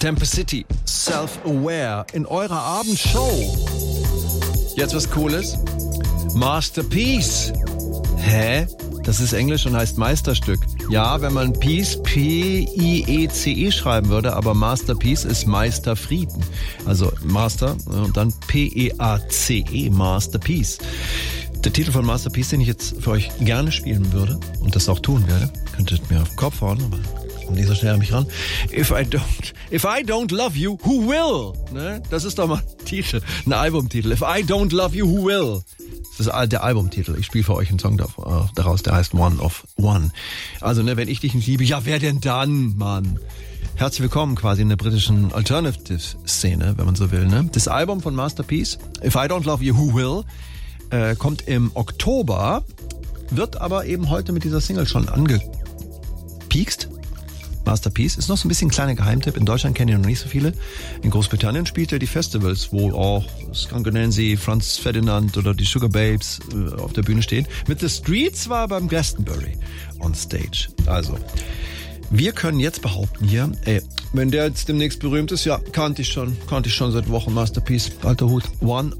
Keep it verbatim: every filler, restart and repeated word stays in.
Temper City, Self-Aware in eurer Abendshow. Jetzt was Cooles. Masterpiece. Hä? Das ist Englisch und heißt Meisterstück. Ja, wenn man Peace, P I E C E schreiben würde, aber Masterpiece ist Meisterfrieden. Also Master und dann P E A C E, Masterpiece. Der Titel von Masterpiece, den ich jetzt für euch gerne spielen würde und das auch tun werde, könntet mir auf den Kopf hauen, aber kommt nicht so schnell an mich ran. If I don't, if I don't love you, who will? Ne? Das ist doch mal ein Titel, ein Albumtitel. If I don't love you, who will? Das ist der Albumtitel. Ich spiele für euch einen Song daraus, der heißt One of One. Also, ne, wenn ich dich nicht liebe, ja, wer denn dann, Mann? Herzlich willkommen quasi in der britischen Alternative-Szene, wenn man so will, ne? Das Album von Masterpiece, If I Don't Love You, Who Will, äh, kommt im Oktober, wird aber eben heute mit dieser Single schon angepiekst. Masterpiece ist noch so ein bisschen ein kleiner Geheimtipp. In Deutschland kennen ihn noch nicht so viele. In Großbritannien spielt er die Festivals, wo auch Skunk Anansie, Franz Ferdinand oder die Sugar Babes äh, auf der Bühne stehen. Mit The Streets war er beim Glastonbury on stage. Also, wir können jetzt behaupten hier, ey, wenn der jetzt demnächst berühmt ist, ja, kannte ich schon, kannte ich schon seit Wochen Masterpiece, alter Hut, One